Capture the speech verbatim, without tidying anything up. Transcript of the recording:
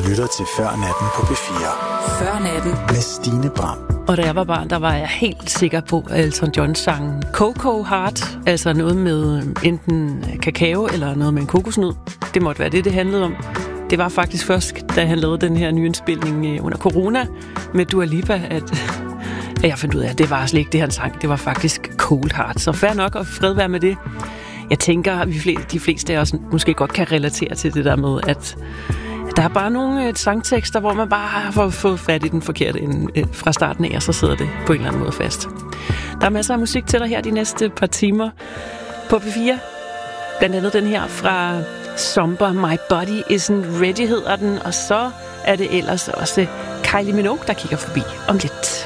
lytter til Før Natten på P fire. Før Natten med Stine Bram. Og da jeg var barn, der var jeg helt sikker på, at Elton John sang Cocoa Heart, altså noget med enten kakao eller noget med en kokosnød. Det måtte være det, det handlede om. Det var faktisk først, da han lavede den her nye indspilning under corona med Dua Lipa, at, at jeg fandt ud af, at det var slet ikke det, han sang. Det var faktisk Cold Heart. Så fair nok, og fred være med det. Jeg tænker, at de fleste af os måske godt kan relatere til det der med, at der er bare nogle sangtekster, hvor man bare har fået fat i den forkerte fra starten af, og så sidder det på en eller anden måde fast. Der er masser af musik til dig her de næste par timer på P fire. Blandt andet den her fra Somber, My Body Isn't Ready hedder den, og så er det ellers også Kylie Minogue, der kigger forbi om lidt.